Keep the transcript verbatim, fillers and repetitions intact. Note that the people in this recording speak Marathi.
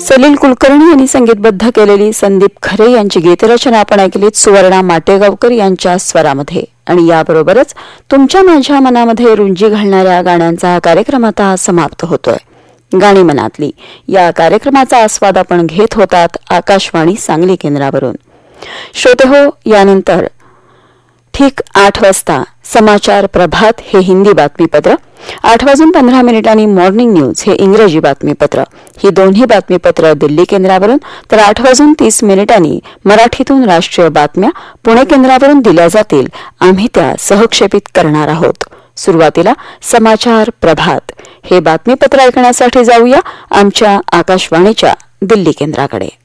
सलील कुलकर्णी यांनी संगीतबद्ध केलेली संदीप खरे यांची गीतरचना आपण ऐकलीत सुवर्णा माटेगावकर यांच्या स्वरामध्ये. आणि याबरोबरच तुमच्या माझ्या मनामध्ये रुंजी घालणाऱ्या गाण्यांचा हा कार्यक्रम आता समाप्त होतोय. गाणी मनातली या कार्यक्रमाचा आस्वाद आपण घेत होतात आकाशवाणी सांगली केंद्रावरून. श्रोते हो, यानंतर ठीक आठ वाजता समाचार प्रभात हे हिंदी बातमीपत्र, आठ वाजून पंधरा मिनिटांनी मॉर्निंग न्यूज हे इंग्रजी बातमीपत्र, ही दोन्ही बातमीपत्र दिल्ली केंद्रावरून, तर आठ वाजून तीस मिनिटांनी मराठीतून राष्ट्रीय बातम्या पुणे केंद्रावरून दिल्या जातील. आम्ही त्या सहक्षेपित करणार आहोत. सुरुवातीला समाचार प्रभात हे बातमीपत्र ऐकण्यासाठी जाऊया आमच्या आकाशवाणीच्या दिल्ली केंद्राकडे.